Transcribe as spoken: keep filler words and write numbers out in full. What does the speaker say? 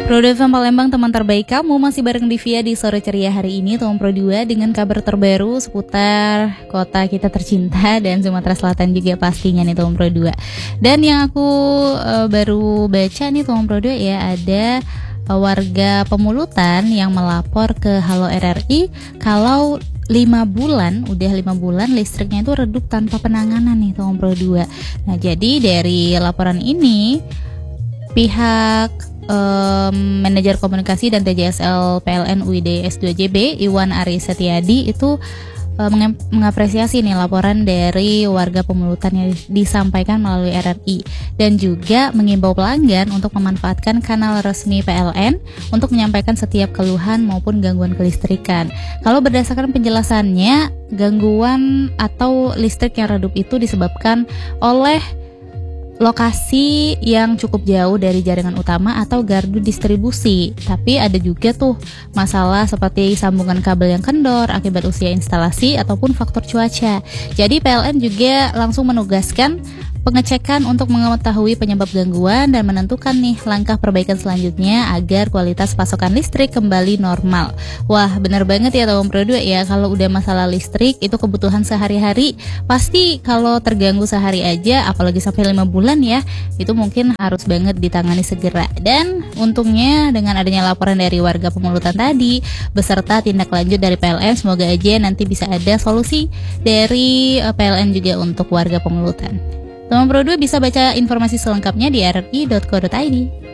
Pro dua F M Palembang, teman terbaik kamu, masih bareng Divia di Sore Ceria hari ini, Tuan Pro dua, dengan kabar terbaru seputar kota kita tercinta dan Sumatera Selatan juga pastinya nih Tuan Pro dua. Dan yang aku uh, baru baca nih Tuan Pro dua ya, ada uh, warga Pemulutan yang melapor ke Halo R R I kalau lima bulan, udah lima bulan listriknya itu redup tanpa penanganan nih Tuan Pro dua. Nah, jadi dari laporan ini pihak um, manajer komunikasi dan T J S L P L N U I D S dua J B Iwan Ari Setiadi itu um, mengapresiasi nih laporan dari warga Pemulutan yang disampaikan melalui R R I, dan juga mengimbau pelanggan untuk memanfaatkan kanal resmi P L N untuk menyampaikan setiap keluhan maupun gangguan kelistrikan. Kalau berdasarkan penjelasannya, gangguan atau listrik yang redup itu disebabkan oleh lokasi yang cukup jauh dari jaringan utama atau gardu distribusi. Tapi ada juga tuh masalah seperti sambungan kabel yang kendor akibat usia instalasi ataupun faktor cuaca. Jadi P L N juga langsung menugaskan pengecekan untuk mengetahui penyebab gangguan dan menentukan nih langkah perbaikan selanjutnya agar kualitas pasokan listrik kembali normal. Wah, bener banget ya Tuan Pro dua ya, kalau udah masalah listrik itu kebutuhan sehari-hari, pasti kalau terganggu sehari aja apalagi sampai lima bulan ya, itu mungkin harus banget ditangani segera. Dan untungnya dengan adanya laporan dari warga Pemulutan tadi beserta tindak lanjut dari P L N, semoga aja nanti bisa ada solusi dari P L N juga untuk warga Pemulutan. Teman Pro dua bisa baca informasi selengkapnya di r r i dot co dot i d.